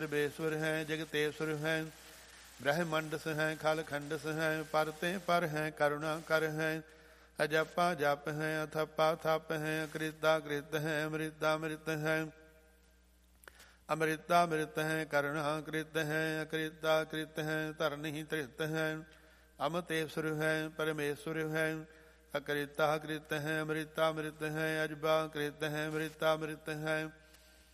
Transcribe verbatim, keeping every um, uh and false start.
बेसुर हैं जगतेश्वर हैं ब्रह्मंडस हैं खल खंडस हैं परते पर हैं करुणा कर हैं अजपा जप हैं अथपा थप हैं अकृता कृत हैं अमृता मृत हैं अमृता मृत हैं करुणा कृत हैं अकृता कृत हैं तरनी तृत हैं अमतेश्वर हैं परमेश्वर हैं अकृता कृत हैं अमृता मृत हैं अजबा कृत हैं अमृता मृत हैं